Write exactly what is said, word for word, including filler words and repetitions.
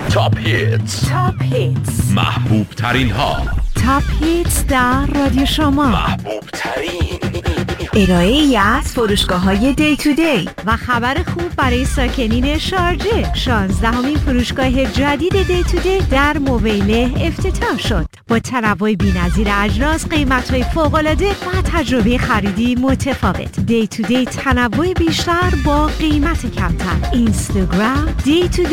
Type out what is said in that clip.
تاپ هیتز. تاپ هیتز، محبوب ترین ها. تاپ هیتز در رادیو شما. محبوب ترین ارائه ای از فروشگاه های دی تو دی و خبر خوب برای ساکنین شارجه. شانزدهمین فروشگاه جدید دی تو دی در موبیله افتتاح شد. با تنوع بی‌نظیر اجناس، قیمت‌های فوق‌العاده و تجربه خریدی متفاوت. دی تو دی تنوع بیشتر با قیمت کمتر. اینستاگرام دی تو دی